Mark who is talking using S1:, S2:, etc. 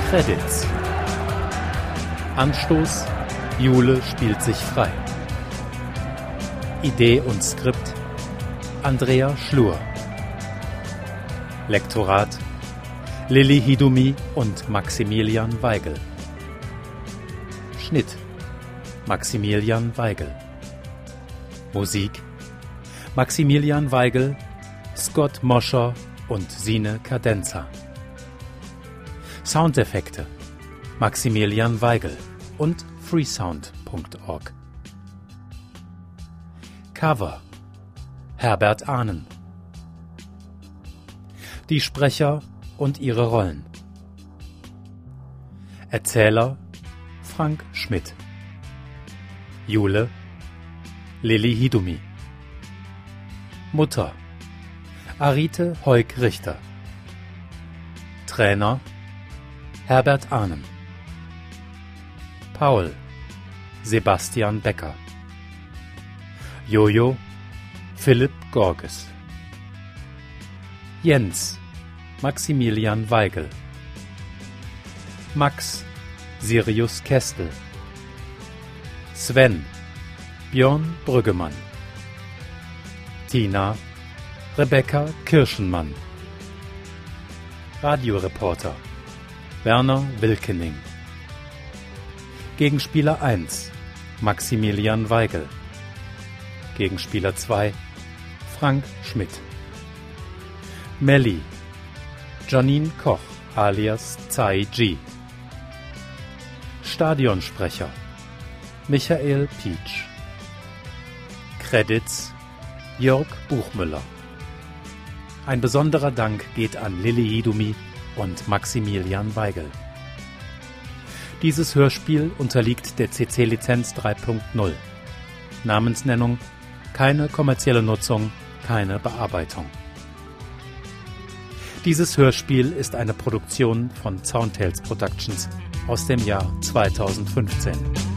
S1: Credits. Anstoß: Jule spielt sich frei. Idee und Skript: Andrea Schlur. Lektorat: Lilly Hidumi und Maximilian Weigel. Schnitt: Maximilian Weigel. Musik: Maximilian Weigel, Scott Moscher und Sine Cadenza. Soundeffekte: Maximilian Weigel und freesound.org. Cover: Herbert Ahnen. Die Sprecher und ihre Rollen: Erzähler: Frank Schmidt. Jule: Lilly Hidumi. Mutter: Arite Heuk-Richter. Trainer: Herbert Ahnen. Paul: Sebastian Becker. Jojo: Philipp Gorges. Jens: Maximilian Weigel. Max: Sirius Kestel. Sven: Björn Brüggemann. Tina: Rebecca Kirschenmann. Radioreporter: Werner Wilkening. Gegenspieler 1: Maximilian Weigel. Gegenspieler 2: Frank Schmidt. Melli: Janine Koch alias Tsai Ji. Stadionsprecher: Michael Pietsch. Credits: Jörg Buchmüller. Ein besonderer Dank geht an Lilly Hidumi und Maximilian Weigel. Dieses Hörspiel unterliegt der CC-Lizenz 3.0. Namensnennung: keine kommerzielle Nutzung, keine Bearbeitung. Dieses Hörspiel ist eine Produktion von Soundtales Productions aus dem Jahr 2015.